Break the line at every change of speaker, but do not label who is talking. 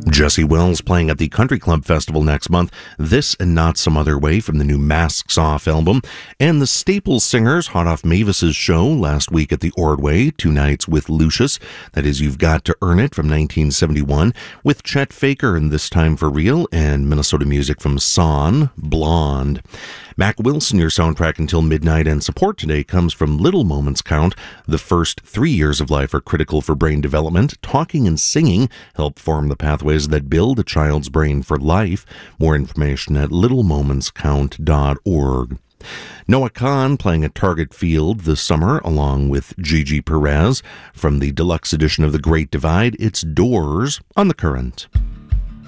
Jesse Wells playing at the Country Club Festival next month. This and Not Some Other Way from the new Masks Off album. And the Staples Singers hot off Mavis's show last week at the Ordway, 2 nights with Lucius. That is You've Got to Earn It from 1971 with Chet Faker and This Time for Real, and Minnesota music from Son, Blonde. Mac Wilson, your soundtrack until midnight, and support today comes from Little Moments Count. The first 3 years of life are critical for brain development. Talking and singing help form the pathways that build a child's brain for life. More information at littlemomentscount.org. Noah Kahan playing at Target Field this summer along with Gigi Perez. From the deluxe edition of The Great Divide, it's Doors on The Current.